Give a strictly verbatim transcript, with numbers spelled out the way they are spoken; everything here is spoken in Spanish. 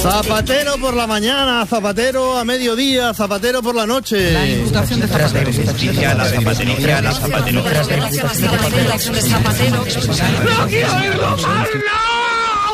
Zapatero por la mañana, Zapatero a mediodía, Zapatero por la noche. La imputación de Zapatero. La Zapatero. ¡No quiero oírlo más! ¡No!